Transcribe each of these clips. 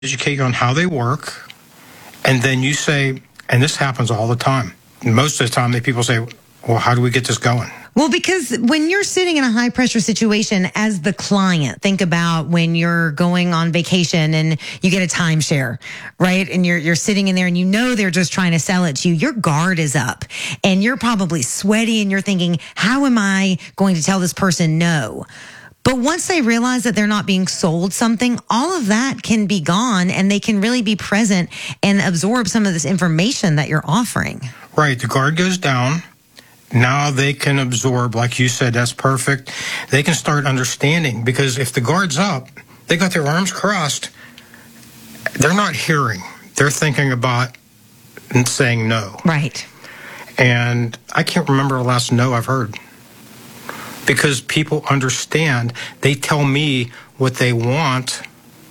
educate you on how they work, and then you say, and this happens all the time. Most of the time, people say, well, how do we get this going? Well, because when you're sitting in a high pressure situation as the client, think about when you're going on vacation and you get a timeshare, right? And you're sitting in there and you know they're just trying to sell it to you. Your guard is up and you're probably sweaty and you're thinking, how am I going to tell this person no? But once they realize that they're not being sold something, all of that can be gone and they can really be present and absorb some of this information that you're offering. Right. The guard goes down. Now they can absorb, like you said, that's perfect. They can start understanding, because if the guard's up, they got their arms crossed, they're not hearing. They're thinking about and saying no. Right. And I can't remember the last no I've heard, because people understand. They tell me what they want,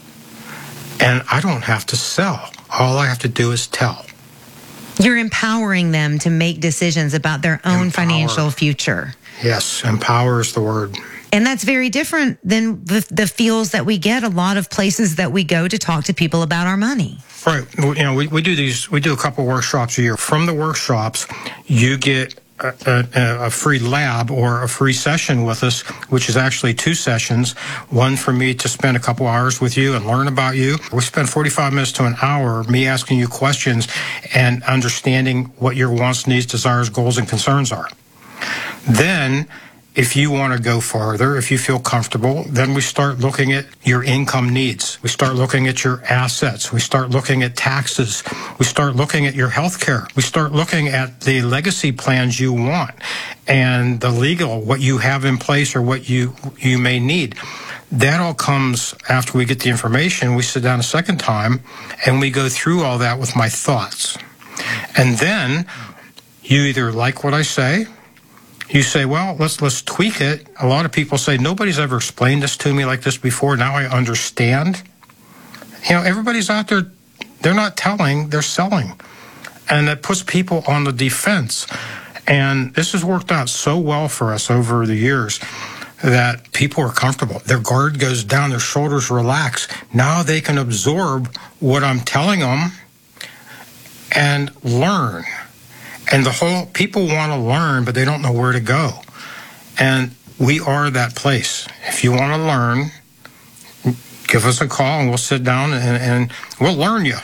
and I don't have to sell. All I have to do is tell. You're empowering them to make decisions about their own financial future. Yes, empower is the word. And that's very different than the feels that we get a lot of places that we go to talk to people about our money. Right. You know, we do a couple workshops a year. From the workshops, you get a free lab or a free session with us, which is actually 2 sessions. One for me to spend a couple hours with you and learn about you. We spend 45 minutes to an hour, me asking you questions and understanding what your wants, needs, desires, goals, and concerns are. Then, if you want to go farther, if you feel comfortable, then we start looking at your income needs. We start looking at your assets. We start looking at taxes. We start looking at your health care. We start looking at the legacy plans you want and the legal, what you have in place or what you may need. That all comes after we get the information. We sit down a second time and we go through all that with my thoughts. And then you either like what I say, you say, well, let's tweak it. A lot of people say, nobody's ever explained this to me like this before. Now I understand. You know, everybody's out there. They're not telling, they're selling. And that puts people on the defense. And this has worked out so well for us over the years that people are comfortable. Their guard goes down, their shoulders relax. Now they can absorb what I'm telling them and learn. And people want to learn, but they don't know where to go. And we are that place. If you want to learn, give us a call and we'll sit down and we'll learn you.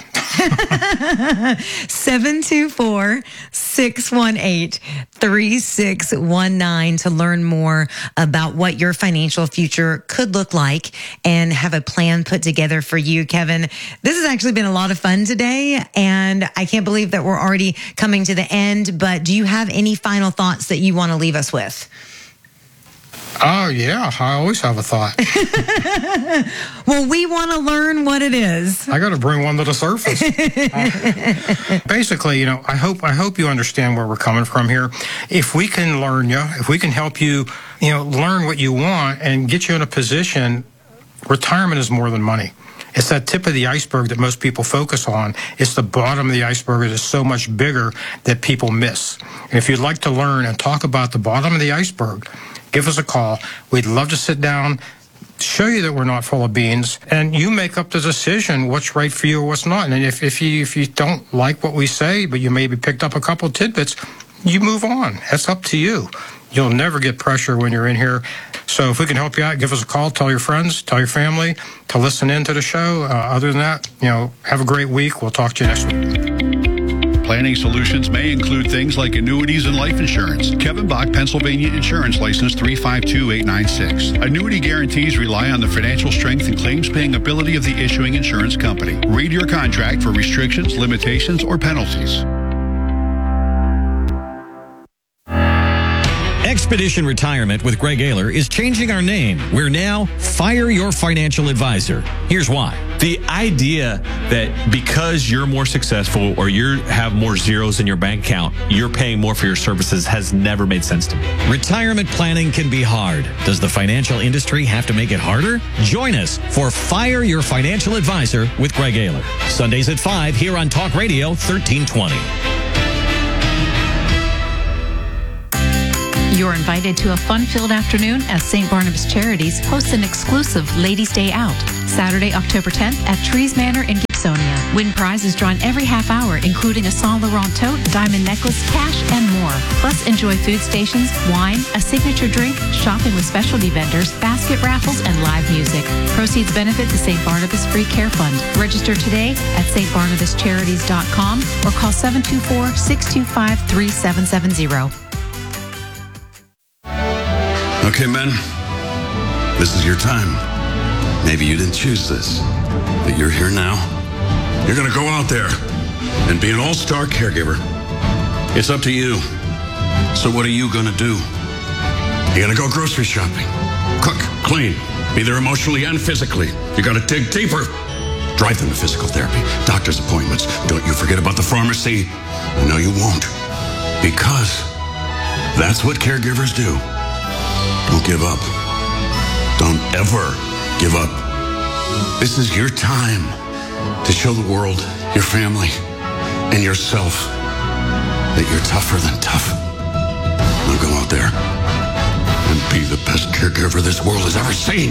724-618-3619 to learn more about what your financial future could look like and have a plan put together for you, Kevin. This has actually been a lot of fun today, and I can't believe that we're already coming to the end, but do you have any final thoughts that you want to leave us with? Oh, yeah. I always have a thought. Well, we want to learn what it is. I got to bring one to the surface. Basically, you know, I hope you understand where we're coming from here. If we can learn you, if we can help you, you know, learn what you want and get you in a position, retirement is more than money. It's that tip of the iceberg that most people focus on. It's the bottom of the iceberg that is so much bigger that people miss. And if you'd like to learn and talk about the bottom of the iceberg, give us a call. We'd love to sit down, show you that we're not full of beans, and you make up the decision what's right for you or what's not. And if you don't like what we say, but you maybe picked up a couple tidbits, you move on. That's up to you. You'll never get pressure when you're in here. So if we can help you out, give us a call. Tell your friends, tell your family to listen in to the show. Other than that, you know, have a great week. We'll talk to you next week. Planning solutions may include things like annuities and life insurance. Kevin Bach, Pennsylvania Insurance License 352896. Annuity guarantees rely on the financial strength and claims-paying ability of the issuing insurance company. Read your contract for restrictions, limitations, or penalties. Expedition Retirement with Greg Ayler is changing our name. We're now Fire Your Financial Advisor. Here's why. The idea that because you're more successful or you have more zeros in your bank account, you're paying more for your services has never made sense to me. Retirement planning can be hard. Does the financial industry have to make it harder? Join us for Fire Your Financial Advisor with Greg Ayler. Sundays at 5 here on Talk Radio 1320. You're invited to a fun-filled afternoon as St. Barnabas Charities hosts an exclusive Ladies' Day Out, Saturday, October 10th at Trees Manor in Gibsonia. Win prizes drawn every half hour, including a Saint Laurent tote, diamond necklace, cash, and more. Plus, enjoy food stations, wine, a signature drink, shopping with specialty vendors, basket raffles, and live music. Proceeds benefit the St. Barnabas Free Care Fund. Register today at stbarnabascharities.com or call 724-625-3770. Okay, men, this is your time. Maybe you didn't choose this, but you're here now. You're gonna go out there and be an all-star caregiver. It's up to you. So what are you gonna do? You're gonna go grocery shopping, cook, clean, be there emotionally and physically. You gotta dig deeper. Drive them to physical therapy, doctor's appointments. Don't you forget about the pharmacy. I know you won't, because that's what caregivers do. Don't give up. Don't ever give up. This is your time to show the world, your family, and yourself that you're tougher than tough. Now go out there and be the best caregiver this world has ever seen.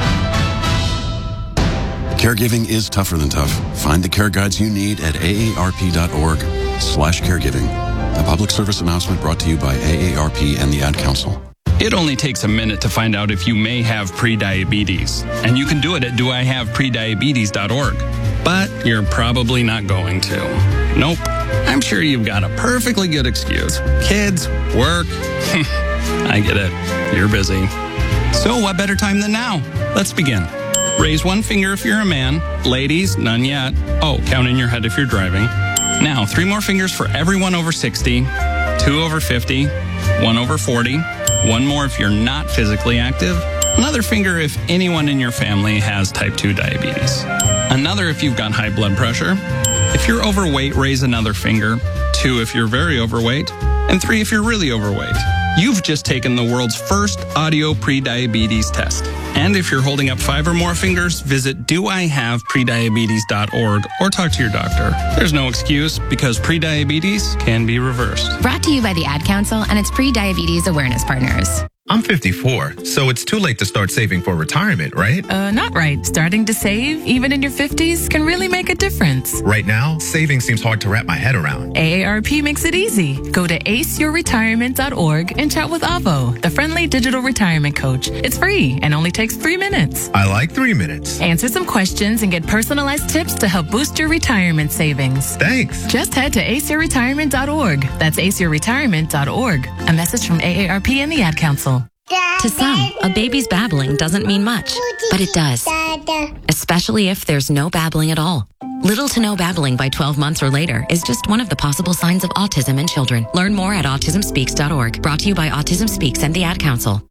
Caregiving is tougher than tough. Find the care guides you need at aarp.org/caregiving. A public service announcement brought to you by AARP and the Ad Council. It only takes a minute to find out if you may have prediabetes, and you can do it at doihaveprediabetes.org. But you're probably not going to. Nope. I'm sure you've got a perfectly good excuse. Kids, work. I get it. You're busy. So what better time than now? Let's begin. Raise one finger if you're a man. Ladies, none yet. Oh, count in your head if you're driving. Now, 3 more fingers for everyone over 60, 2 over 50, 1 over 40. 1 more if you're not physically active. Another finger if anyone in your family has type 2 diabetes. Another if you've got high blood pressure. If you're overweight, raise another finger. 2 if you're very overweight. And 3 if you're really overweight. You've just taken the world's first audio prediabetes test. And if you're holding up 5 or more fingers, visit doihaveprediabetes.org or talk to your doctor. There's no excuse because prediabetes can be reversed. Brought to you by the Ad Council and its pre-diabetes awareness partners. I'm 54, so it's too late to start saving for retirement, right? Not right. Starting to save, even in your 50s, can really make a difference. Right now, saving seems hard to wrap my head around. AARP makes it easy. Go to aceyourretirement.org and chat with Avo, the friendly digital retirement coach. It's free and only takes 3 minutes. I like 3 minutes. Answer some questions and get personalized tips to help boost your retirement savings. Thanks. Just head to aceyourretirement.org. That's aceyourretirement.org. A message from AARP and the Ad Council. To some, a baby's babbling doesn't mean much, but it does. Especially if there's no babbling at all. Little to no babbling by 12 months or later is just one of the possible signs of autism in children. Learn more at autismspeaks.org. Brought to you by Autism Speaks and the Ad Council.